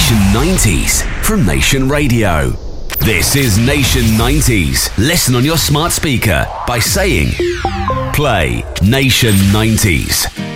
Nation 90s from Nation Radio. This is Nation 90s. Listen on your smart speaker by saying, play Nation 90s.